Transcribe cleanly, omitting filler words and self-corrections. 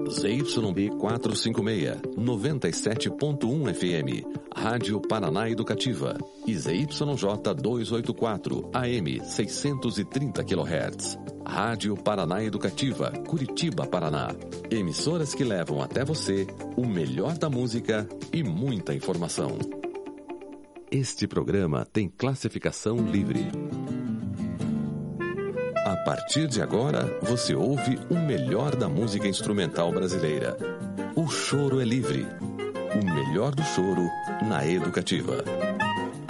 ZYB 456, 97.1 FM, Rádio Paraná Educativa. E ZYJ 284, AM 630 kHz. Rádio Paraná Educativa, Curitiba, Paraná. Emissoras que levam até você o melhor da música e muita informação. Este programa tem classificação livre. A partir de agora, você ouve o melhor da música instrumental brasileira. O choro é livre. O melhor do choro na Educativa.